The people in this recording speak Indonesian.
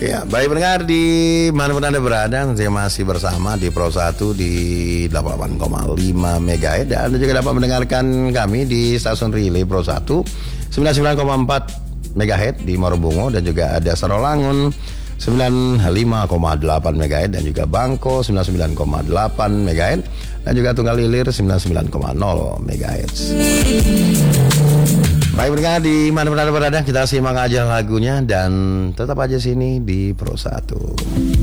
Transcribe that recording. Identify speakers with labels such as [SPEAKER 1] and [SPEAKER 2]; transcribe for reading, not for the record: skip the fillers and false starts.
[SPEAKER 1] Ya, baik pendengar di manapun Anda berada, saya masih bersama di Pro 1 di 88,5 MHz dan Anda juga dapat mendengarkan kami di stasiun relay Pro 1 99,4 MHz di Morobongo dan juga ada Sarolangun 95,8 MHz dan juga Bangko 99,8 MHz dan juga Tunggal Ilir 99,0 MHz. Baik pendengar di mana Anda berada, kita simak aja lagunya dan tetap aja sini di Pro 1.